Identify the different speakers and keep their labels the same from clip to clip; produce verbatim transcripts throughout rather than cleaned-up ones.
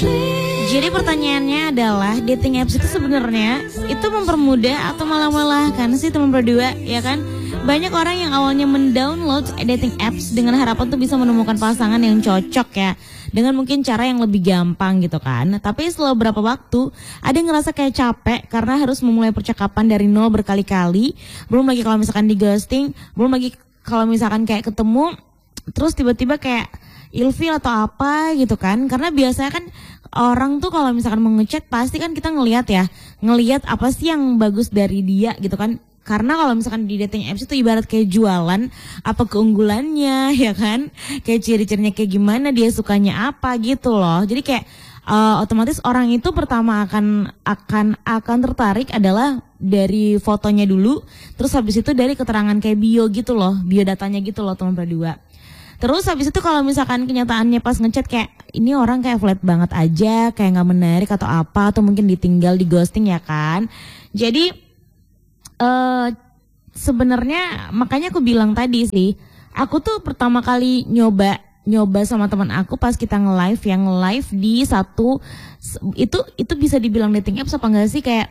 Speaker 1: Jadi pertanyaannya adalah dating apps itu sebenarnya itu mempermudah atau malah melelahkan sih teman berdua, ya kan? Banyak orang yang awalnya mendownload dating apps dengan harapan tuh bisa menemukan pasangan yang cocok ya, dengan mungkin cara yang lebih gampang gitu kan. Tapi setelah beberapa waktu ada yang ngerasa kayak capek karena harus memulai percakapan dari nol berkali-kali. Belum lagi kalau misalkan di ghosting, belum lagi kalau misalkan kayak ketemu terus tiba-tiba kayak ilfil atau apa gitu kan. Karena biasanya kan orang tuh kalau misalkan mau ngechat pasti kan kita ngelihat ya, ngelihat apa sih yang bagus dari dia gitu kan. Karena kalau misalkan di dating apps itu ibarat kayak jualan apa keunggulannya ya kan, kayak ciri-cirinya kayak gimana, dia sukanya apa gitu loh. Jadi kayak uh, otomatis orang itu pertama akan akan akan tertarik adalah dari fotonya dulu, terus habis itu dari keterangan kayak bio gitu loh, biodatanya gitu loh teman berdua. Terus habis itu kalau misalkan kenyataannya pas ngechat kayak ini orang kayak flat banget aja, kayak nggak menarik atau apa, atau mungkin ditinggal, di ghosting ya kan. Jadi uh, sebenarnya makanya aku bilang tadi sih, aku tuh pertama kali nyoba nyoba sama teman aku pas kita nge-live, yang live di satu itu itu bisa dibilang dating apps apa enggak sih, kayak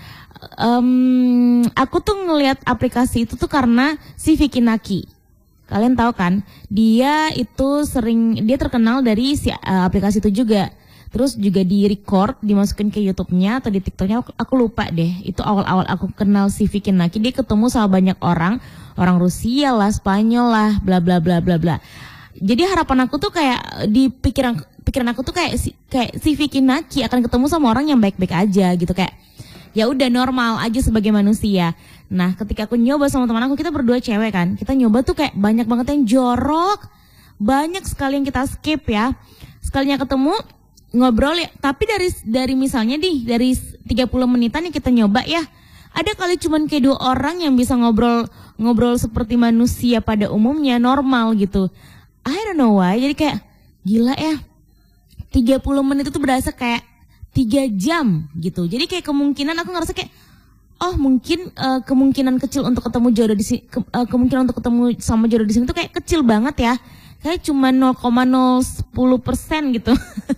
Speaker 1: um, aku tuh ngelihat aplikasi itu tuh karena si Vicky Naki. Kalian tahu kan, dia itu sering, dia terkenal dari si uh, aplikasi itu juga. Terus juga di record, dimasukin ke YouTube-nya atau di TikTok-nya, aku, aku lupa deh. Itu awal-awal aku kenal si Vicky Naki, dia ketemu sama banyak orang, orang Rusia lah, Spanyol lah, bla bla bla bla bla. Jadi harapan aku tuh kayak di pikiran pikiran aku tuh kayak si, kayak si Vicky Naki akan ketemu sama orang yang baik-baik aja gitu, kayak ya udah normal aja sebagai manusia. Nah, ketika aku nyoba sama teman aku, kita berdua cewek kan, kita nyoba tuh kayak banyak banget yang jorok, banyak sekali yang kita skip ya. Sekalinya ketemu ngobrol ya, tapi dari dari misalnya di dari tiga puluh menitan yang kita nyoba ya, ada kali cuman kayak dua orang yang bisa ngobrol ngobrol seperti manusia pada umumnya, normal gitu. I don't know why, jadi kayak gila ya, tiga puluh menit itu berasa kayak tiga jam gitu. Jadi kayak kemungkinan aku ngerasa kayak oh mungkin uh, kemungkinan kecil untuk ketemu jodoh di sini, ke, uh, kemungkinan untuk ketemu sama jodoh di sini tuh kayak kecil banget ya. Kayak cuma nol koma nol sepuluh persen gitu.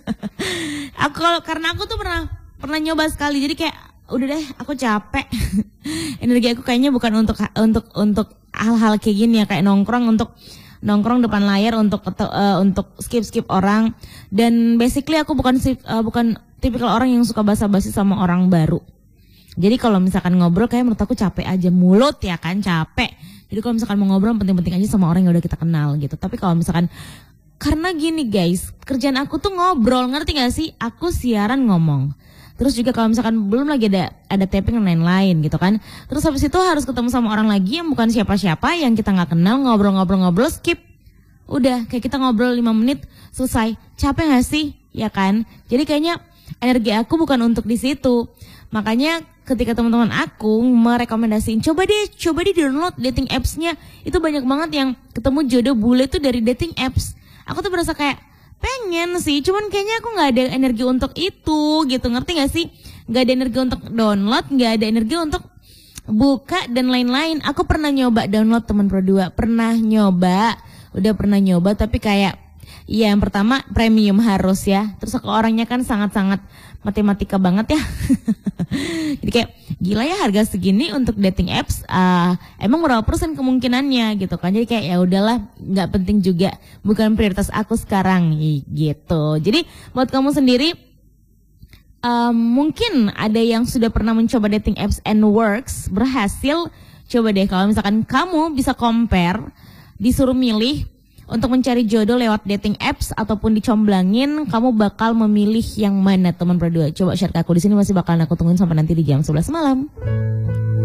Speaker 1: Aku kalau karena aku tuh pernah pernah nyoba sekali, jadi kayak udah deh aku capek. Energi aku kayaknya bukan untuk untuk untuk hal-hal kayak gini ya, kayak nongkrong untuk nongkrong depan layar untuk uh, untuk skip-skip orang. Dan basically aku bukan uh, bukan tipikal orang yang suka basa-basi sama orang baru. Jadi kalau misalkan ngobrol kayak menurut aku capek aja, mulut ya kan capek. Jadi kalau misalkan mau ngobrol penting-penting aja sama orang yang udah kita kenal gitu. Tapi kalau misalkan, karena gini guys, kerjaan aku tuh ngobrol, ngerti gak sih? Aku siaran ngomong. Terus juga kalau misalkan belum lagi ada ada taping dan lain-lain gitu kan. Terus habis itu harus ketemu sama orang lagi yang bukan siapa-siapa, yang kita gak kenal, ngobrol-ngobrol-ngobrol, skip. Udah kayak kita ngobrol lima menit selesai. Capek gak sih? Ya kan? Jadi kayaknya energi aku bukan untuk di situ. Makanya ketika teman-teman aku merekomendasiin, coba deh, coba deh download dating apps-nya. Itu banyak banget yang ketemu jodoh bule tuh dari dating apps. Aku tuh berasa kayak pengen sih, cuman kayaknya aku gak ada energi untuk itu gitu, ngerti gak sih? Gak ada energi untuk download, gak ada energi untuk buka dan lain-lain. Aku pernah nyoba download teman berdua, pernah nyoba, udah pernah nyoba tapi kayak iya, yang pertama premium harus ya. Terus aku orangnya kan sangat-sangat matematika banget ya. Jadi kayak gila ya harga segini untuk dating apps. Uh, emang berapa persen kemungkinannya gitu kan. Jadi kayak ya udahlah, nggak penting juga, bukan prioritas aku sekarang gitu. Jadi buat kamu sendiri, um, mungkin ada yang sudah pernah mencoba dating apps and works, berhasil. Coba deh kalau misalkan kamu bisa compare, disuruh milih untuk mencari jodoh lewat dating apps ataupun dicomblangin, kamu bakal memilih yang mana teman berdua? Coba share ke aku, di sini masih bakalan aku tungguin sampai nanti di jam sebelas malam.